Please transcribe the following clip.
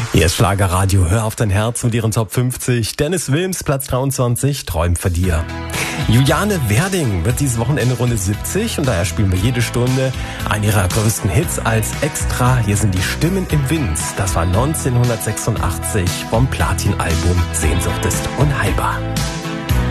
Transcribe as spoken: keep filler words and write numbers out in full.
Hier ist Schlagerradio, hör auf dein Herz mit ihren Top fünfzig. Dennis Wilms, Platz dreiundzwanzig, Träum für dir. Juliane Werding wird dieses Wochenende Runde siebzig und daher spielen wir jede Stunde einen ihrer größten Hits als Extra. Hier sind die Stimmen im Wind. Das war neunzehnhundertsechsundachtzig vom Platin-Album Sehnsucht ist unheilbar.